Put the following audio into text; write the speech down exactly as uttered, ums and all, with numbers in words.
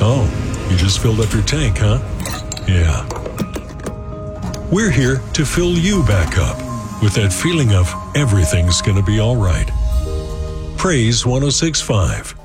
Oh, you just filled up your tank, huh? Yeah. We're here to fill you back up with that feeling of everything's gonna be all right. Praise one oh six point five.